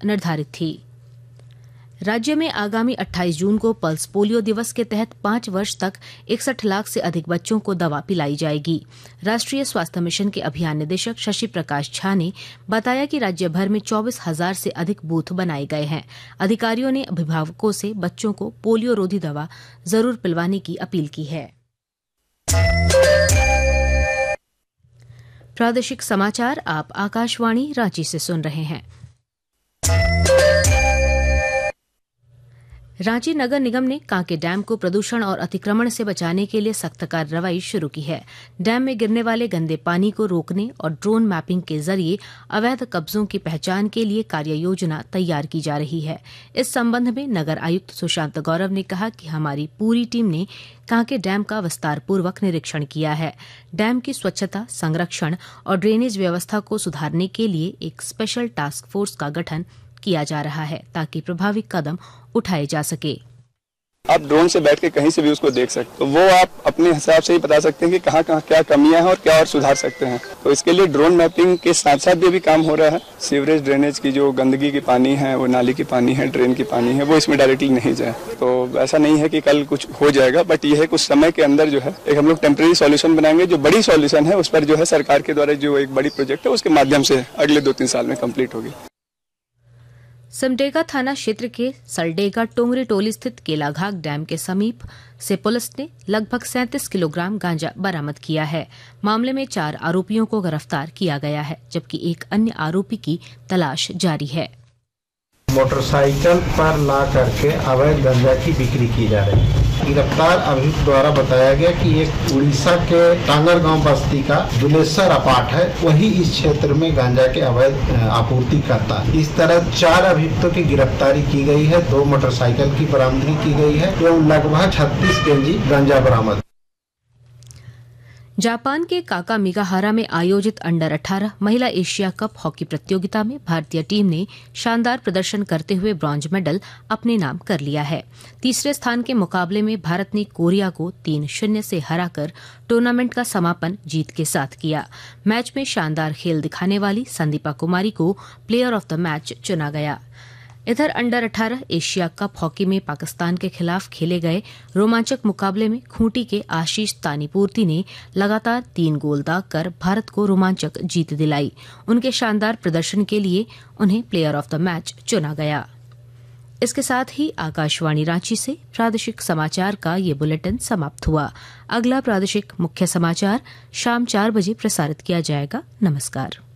निर्धारित थी। राज्य में आगामी 28 जून को पल्स पोलियो दिवस के तहत 5 वर्ष तक 61 लाख से अधिक बच्चों को दवा पिलाई जाएगी। राष्ट्रीय स्वास्थ्य मिशन के अभियान निदेशक शशि प्रकाश झा ने बताया कि राज्य भर में 24,000 से अधिक बूथ बनाए गए हैं। अधिकारियों ने अभिभावकों से बच्चों को पोलियो रोधी दवा जरूर पिलवाने की अपील की है। प्रादेशिक समाचार आप आकाशवाणी रांची से सुन रहे हैं। रांची नगर निगम ने कांके डैम को प्रदूषण और अतिक्रमण से बचाने के लिए सख्त कार्रवाई शुरू की है। डैम में गिरने वाले गंदे पानी को रोकने और ड्रोन मैपिंग के जरिए अवैध कब्जों की पहचान के लिए कार्य योजना तैयार की जा रही है। इस संबंध में नगर आयुक्त सुशांत गौरव ने कहा कि हमारी पूरी टीम ने कांके डैम का विस्तारपूर्वक निरीक्षण किया है। डैम की स्वच्छता, संरक्षण और ड्रेनेज व्यवस्था को सुधारने के लिए एक स्पेशल टास्क फोर्स का गठन किया जा रहा है ताकि प्रभावी कदम उठाए जा सके। आप ड्रोन से बैठ के कहीं से भी उसको देख सकते, तो वो आप अपने हिसाब से ही बता सकते हैं कि कहाँ कहाँ क्या कमियां हैं और क्या और सुधार सकते हैं। तो इसके लिए ड्रोन मैपिंग के साथ साथ भी अभी काम हो रहा है। सीवरेज ड्रेनेज की जो गंदगी की पानी है, वो नाली की पानी है, ड्रेन की पानी है, वो इसमें डायरेक्टली नहीं जाए। तो ऐसा नहीं है कि कल कुछ हो जाएगा, बट ये है कुछ समय के अंदर जो है एक हम लोग टेम्परेरी सॉल्यूशन बनाएंगे। जो बड़ी सॉल्यूशन है उस पर जो है सरकार के द्वारा जो एक बड़ी प्रोजेक्ट है उसके माध्यम से अगले 2-3 साल में कंप्लीट होगी। सिमडेगा थाना क्षेत्र के सलडेगा टोंगरी टोली स्थित केलाघाग डैम के समीप से पुलिस ने लगभग 37 किलोग्राम गांजा बरामद किया है। मामले में 4 आरोपियों को गिरफ्तार किया गया है, जबकि एक अन्य आरोपी की तलाश जारी है। मोटरसाइकिल पर ला करके अवैध गांजा की बिक्री की जा रही है। गिरफ्तार अभियुक्त द्वारा बताया गया कि एक उड़ीसा के टांगर गांव बस्ती का दुलेश्वर अपाट है, वही इस क्षेत्र में गांजा के अवैध आपूर्ति करता है। इस तरह 4 अभियुक्तों की गिरफ्तारी की गई है, 2 मोटरसाइकिल की बरामदगी की गई है एवं लगभग 36 केजी गांजा बरामद। जापान के काकामिगाहारा में आयोजित अंडर 18 महिला एशिया कप हॉकी प्रतियोगिता में भारतीय टीम ने शानदार प्रदर्शन करते हुए ब्रॉन्ज मेडल अपने नाम कर लिया है। तीसरे स्थान के मुकाबले में भारत ने कोरिया को 3-0 से हराकर टूर्नामेंट का समापन जीत के साथ किया। मैच में शानदार खेल दिखाने वाली संदीपा कुमारी को प्लेयर ऑफ द मैच चुना गया। इधर अंडर 18 एशिया कप हॉकी में पाकिस्तान के खिलाफ खेले गए रोमांचक मुकाबले में खूंटी के आशीष तानीपूर्ति ने लगातार 3 गोल दागकर भारत को रोमांचक जीत दिलाई। उनके शानदार प्रदर्शन के लिए उन्हें प्लेयर ऑफ द मैच चुना गया। इसके साथ ही आकाशवाणी रांची से प्रादेशिक समाचार का ये बुलेटिन समाप्त हुआ। अगला प्रादेशिक मुख्य समाचार शाम 4 बजे प्रसारित किया जाएगा। नमस्कार।